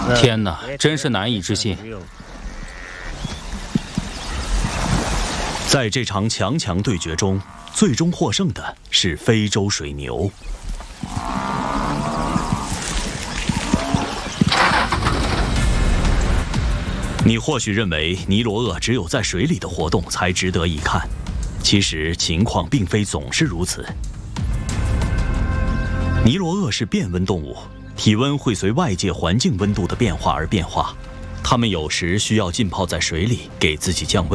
天哪，真是难以置信！ 在这场强强对决中，最终获胜的是非洲水牛。你或许认为尼罗鳄只有在水里的活动才值得一看，其实情况并非总是如此。尼罗鳄是变温动物，体温会随外界环境温度的变化而变化，它们有时需要浸泡在水里给自己降温。